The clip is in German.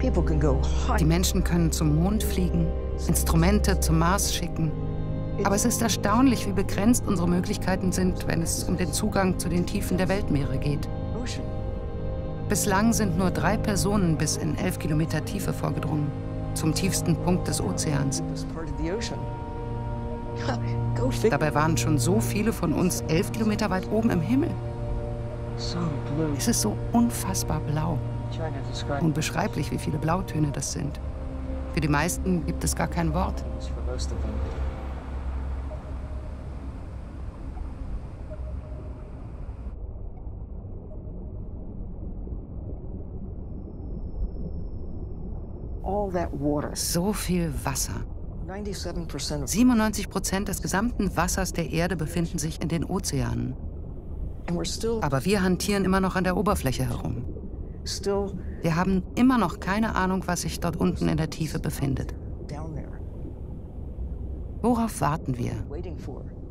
Die Menschen können zum Mond fliegen, Instrumente zum Mars schicken. Aber es ist erstaunlich, wie begrenzt unsere Möglichkeiten sind, wenn es um den Zugang zu den Tiefen der Weltmeere geht. Bislang sind nur 3 Personen bis in 11 Kilometer Tiefe vorgedrungen, zum tiefsten Punkt des Ozeans. Dabei waren schon so viele von uns 11 Kilometer weit oben im Himmel. Es ist so unfassbar blau. Unbeschreiblich, wie viele Blautöne das sind. Für die meisten gibt es gar kein Wort. So viel Wasser. 97% des gesamten Wassers der Erde befinden sich in den Ozeanen. Aber wir hantieren immer noch an der Oberfläche herum. Wir haben immer noch keine Ahnung, was sich dort unten in der Tiefe befindet. Worauf warten wir?